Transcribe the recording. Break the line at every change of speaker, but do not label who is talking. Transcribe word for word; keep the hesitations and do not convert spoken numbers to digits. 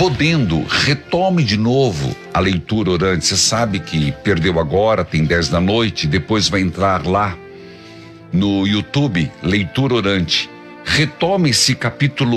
podendo, retome de novo a leitura orante. Você sabe que perdeu agora, tem dez da noite, depois vai entrar lá no YouTube, leitura orante. Retome esse capítulo